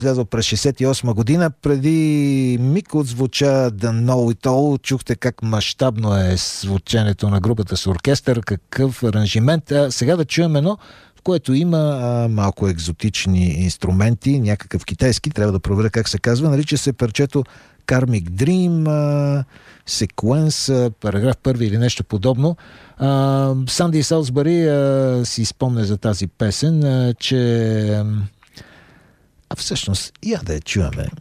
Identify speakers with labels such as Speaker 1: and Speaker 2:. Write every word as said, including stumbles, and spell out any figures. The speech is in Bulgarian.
Speaker 1: Излязъл през шейсет и осма година. Преди миг отзвуча The Know It All. Чухте как мащабно е звученето на групата с оркестър, какъв аранжимент. А сега да чуем едно, в което има а, малко екзотични инструменти, някакъв китайски, трябва да проверя как се казва. Нарича се парчето Karmic Dream, а, Sequence, а, параграф първи или нещо подобно. А, Санди Салсбъри а, си спомня за тази песен, а, че... А всъщност, я да я чуваме.